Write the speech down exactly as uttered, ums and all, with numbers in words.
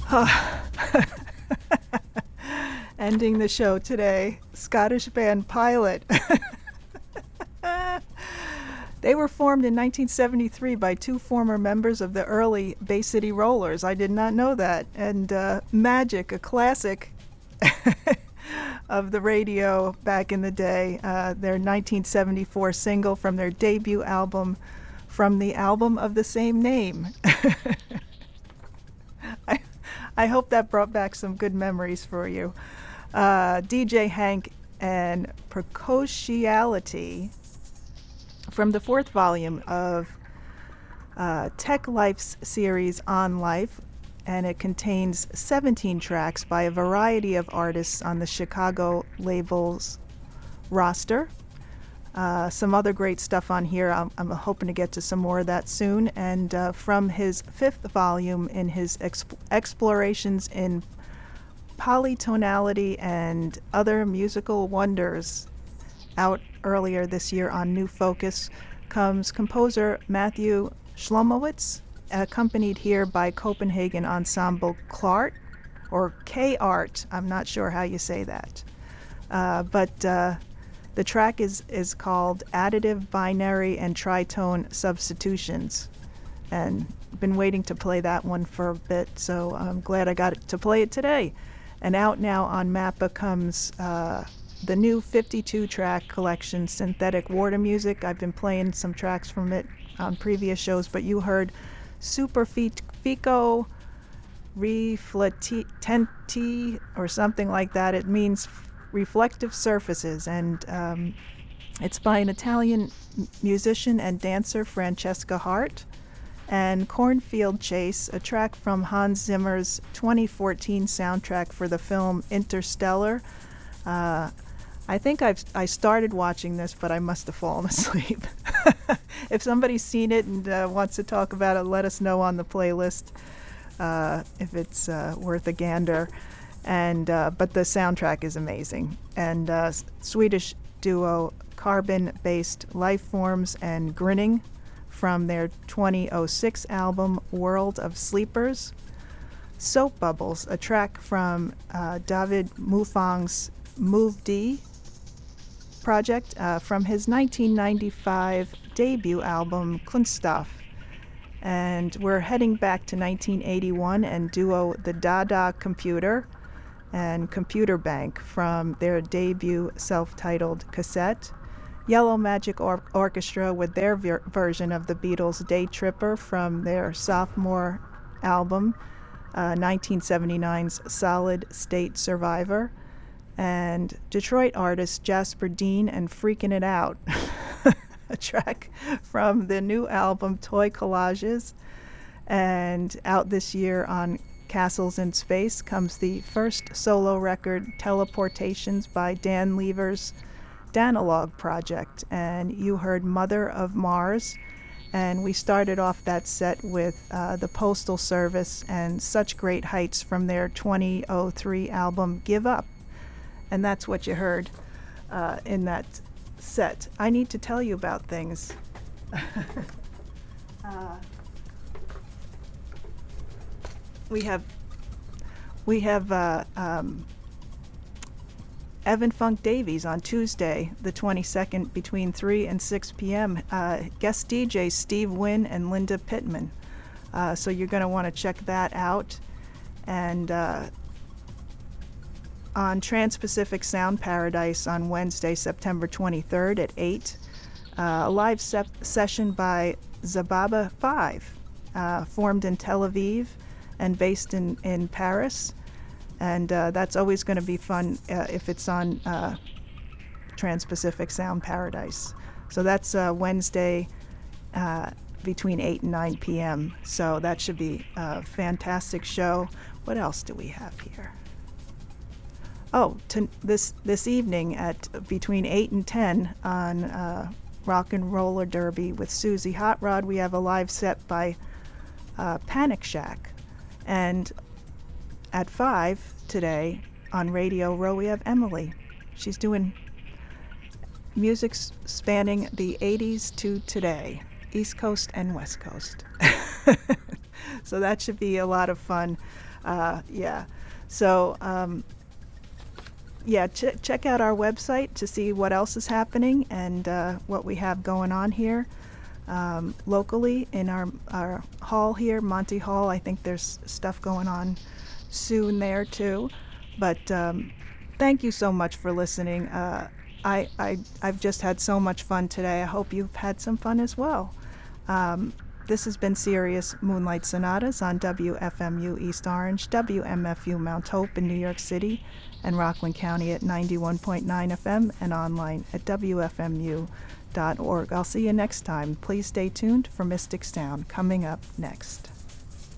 Ending the show today, Scottish band Pilot. They were formed in nineteen seventy-three by two former members of the early Bay City Rollers. I did not know that. And uh, Magic, a classic of the radio back in the day, uh, their nineteen seventy-four single from their debut album, from the album of the same name. I, I hope that brought back some good memories for you. Uh, D J Hank and Precociality from the fourth volume of uh, Tech Life's series On Life, and it contains seventeen tracks by a variety of artists on the Chicago label's roster. Uh, some other great stuff on here. I'm, I'm hoping to get to some more of that soon. And uh, from his fifth volume in his exp- explorations in polytonality and other musical wonders, out earlier this year on New Focus, comes composer Matthew Schlomowitz, accompanied here by Copenhagen Ensemble Klart, or K-Art. I'm not sure how you say that. Uh, but uh, the track is, is called Additive Binary and Tritone Substitutions. And I've been waiting to play that one for a bit, so I'm glad I got to play it today. And out now on MAPPA comes uh, the new fifty-two track collection, Synthetic Water Music. I've been playing some tracks from it on previous shows, but you heard Superfico Riflettenti or something like that. It means reflective surfaces, and um, it's by an Italian musician and dancer, Francesca Hart. And Cornfield Chase, a track from Hans Zimmer's twenty fourteen soundtrack for the film Interstellar. Uh, I think I've I started watching this, but I must have fallen asleep. If somebody's seen it and uh, wants to talk about it, let us know on the playlist uh, if it's uh, worth a gander. And uh, but the soundtrack is amazing. And uh, Swedish duo Carbon-Based Lifeforms and Grinning from their twenty oh six album World of Sleepers. Soap Bubbles, a track from uh, David Mufang's Move D project uh, from his nineteen ninety-five debut album Kunststoff. And we're heading back to nineteen eighty-one and duo The Dada Computer and Computer Bank from their debut self-titled cassette. Yellow Magic Or- Orchestra with their ver- version of the Beatles' Day Tripper from their sophomore album, uh, nineteen seventy-nine's Solid State Survivor. And Detroit artist Jasper Dean and Freaking It Out, a track from the new album Toy Collages. And out this year on Castles in Space comes the first solo record, Teleportations, by Dan Lever's Danalog project. And you heard Mother of Mars. And we started off that set with uh, the Postal Service and Such Great Heights from their twenty oh three album Give Up. And that's what you heard uh, in that set. I need to tell you about things. uh, we have we have uh, um, Evan Funk Davies on Tuesday, the twenty-second, between three and six p.m. Uh, guest D Js Steve Wynn and Linda Pittman. Uh, so you're going to want to check that out. And uh, on Trans-Pacific Sound Paradise on Wednesday, September twenty-third at eight, uh, a live se- session by Zababa five, uh, formed in Tel Aviv and based in, in Paris. And uh, that's always going to be fun uh, if it's on uh, Trans-Pacific Sound Paradise. So that's uh, Wednesday uh, between eight and nine p.m. So that should be a fantastic show. What else do we have here? Oh, to this this evening at between eight and ten on uh, Rock and Roller Derby with Susie Hot Rod, we have a live set by uh, Panic Shack. And at five today on Radio Row, we have Emily. She's doing music spanning the eighties to today, East Coast and West Coast. So that should be a lot of fun. Uh, yeah. So, um, yeah, ch- check out our website to see what else is happening and uh, what we have going on here um, locally in our, our hall here, Monty Hall. I think there's stuff going on soon there too. But um, thank you so much for listening. Uh, I, I, I've just had so much fun today. I hope you've had some fun as well. Um, this has been Sirius Moonlight Sonatas on W F M U East Orange, W M F U Mount Hope in New York City, and Rockland County at ninety-one point nine F M and online at W F M U dot org. I'll see you next time. Please stay tuned for Mystic Sound coming up next.